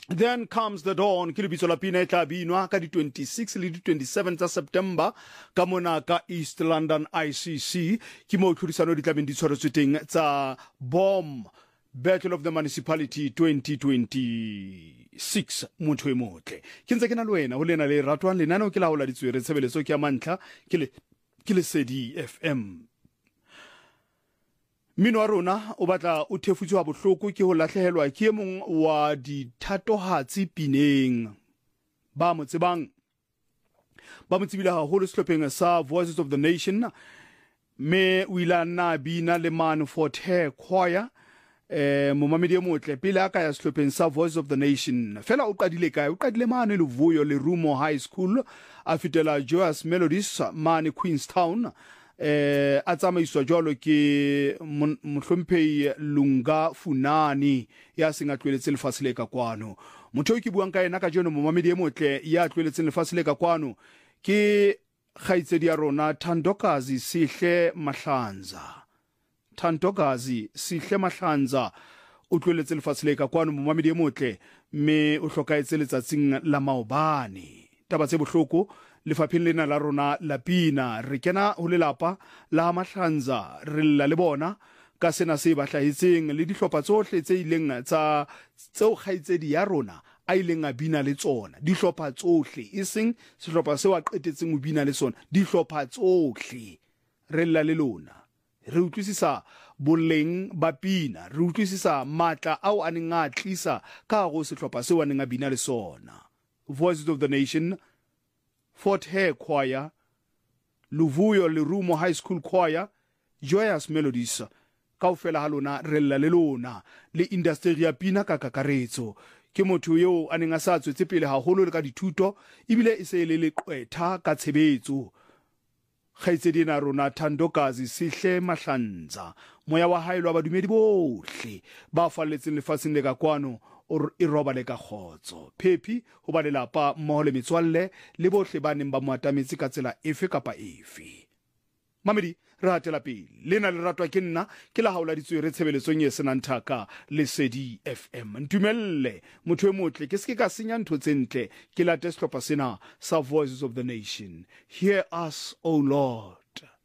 Then comes the dawn, ke lebitso la pina e tla binwa ka di 26 le di 27 tsa September ka mona ka East London ICC ke mo tlhodisano di tlabeng di tshwaretswe teng tsa BOM Battle of the Municipality 2026 motho e motle ke ntse ke na le wena ho lena le ratwang lenane o ke la hola ditswere tshebeletso ke ya mantla ke Lesedi FM. Mmino wa rona o batla o thefutswe wa bohloko ke ho lahlehelwa ke e mong wa dithatohatsi pineng ba mo tsebang ba mo tsebile haholo sehlopheng sa Voices of the Nation me o ile a nna bina le Man Fort Hare Choir momamedi e motle pele a ka ya sehlopheng sa Voices of the Nation fela o qadile kae o qadile mane le Vuyo le Rumo High School a fitela Joyous Melodies mane Queenstown a tsamaiswa jwalo ke mohlomphehi Lunga Funani ya singa tlweletse lefatshe le ka kwano motho o ke buang ka ena ka jeno momamedi e motle ya tlweletse lefatshe le ka kwano ke kgaitsedi ya rona Thandokazi Sihle Mahlanza. Thandokazi Sihle Mahlanza o tlweletse lefatshe le ka kwano momamedi e motle mme o hlokaetse letsatsing la maobane taba tse bohloko lefapheng lena la rona la pina re kena ho lelapa la Mahlanza re lla le bona ka sena se bahlahetseng le dihlopha tsohle tse ileng tsa tseo kgaitsedi ya rona a ileng a bina le tsona dihlopha tsohle e seng sehlopha se wa qetetseng ho bina le sona dihlopha tsohle re lla le lona re utlwisisa boleng ba pina re utlwisisa matla ao a neng a tlisa ka go sehlopha se wa neng a bina le sona Voices of the Nation Fort Hare Choir, Luvuyo le Rumo High School Choir, Joyous Melodies, kaofela halona rella le lona, le industry ya pina ka kakaretso. Ke motho yo a neng a sa tswetse pele haholo le ka dithuto, ebile e se le leqwetha ka tshebetso. Kgaitsedi na rona Thandokazi Sihle Mahlanza, moya wa hae lo badumedi bohle, ba falletseng lefatsheng le ka kwano. Or iroba le ka khotso phephi ho ba lelapa mmoho le metswalle le bohle ba neng ba moatametsi ka tsela efe kapa efe mamedi re hatela pele lena le ratwa ke nna ke la haola ditswere tshebeletsong e senang thaka Lesedi FM ntumelle motho e motle ke se ka senya ntho tse ntle ke late sehlopha sena sa Voices of the Nation. Hear us, O Lord.